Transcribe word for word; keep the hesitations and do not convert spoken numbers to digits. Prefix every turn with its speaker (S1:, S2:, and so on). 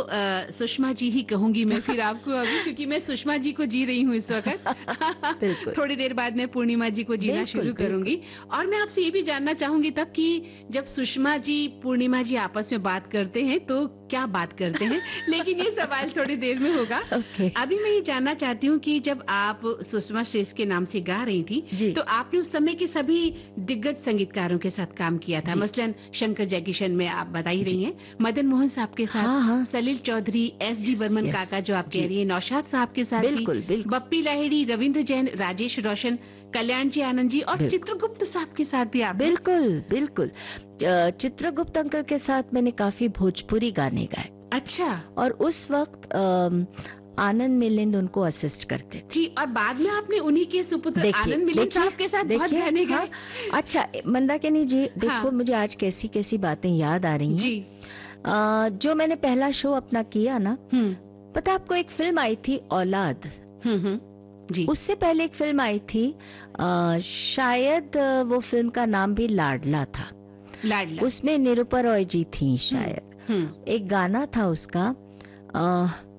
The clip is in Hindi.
S1: आ, सुषमा जी ही कहूंगी मैं फिर आपको अभी, क्योंकि मैं सुषमा जी को जी रही हूँ इस वक्त। थोड़ी देर बाद मैं पूर्णिमा जी को जीना शुरू करूंगी। और मैं आपसे ये भी जानना चाहूंगी तब कि जब सुषमा जी पूर्णिमा जी आपस में बात करते हैं तो क्या बात करते हैं, लेकिन ये सवाल थोड़ी देर में होगा। okay. अभी मैं ये जानना चाहती हूँ कि जब आप सुषमा श्रेष्ठ के नाम से गा रही थी तो आपने उस समय के सभी दिग्गज संगीतकारों के साथ काम किया था। मसलन शंकर जयकिशन में आप बता ही रही हैं, मदन मोहन साहब के साथ, हाँ, हाँ। सलील चौधरी, एस डी बर्मन काका जो आप कह रही है, नौशाद साहब के साथ, बिल्कुल, बिल्कुल। बप्पी लाहिड़ी, रविंद्र जैन, राजेश रोशन, कल्याण जी आनंद जी और चित्रगुप्त साहब के साथ भी आप। बिल्कुल बिल्कुल। चित्रगुप्त अंकल के साथ मैंने काफी भोजपुरी गाने गाए। अच्छा। और उस वक्त आनंद मिलिंद उनको असिस्ट करते थे जी। और बाद में आपने उन्हीं के सुपुत्र आनंद मिलिंद साहब के साथ बहुत गाने गाए। अच्छा मंदाकिनी जी, देखो हाँ। मुझे आज कैसी कैसी बातें याद आ रही हैं जी। आ, जो मैंने पहला शो अपना किया ना, पता आपको एक फिल्म आई थी औलाद जी। उससे पहले एक फिल्म आई थी, आ, शायद वो फिल्म का नाम भी लाडला था। लाडला। उसमें निरूपा रॉय जी थी शायद। एक गाना था उसका, आ,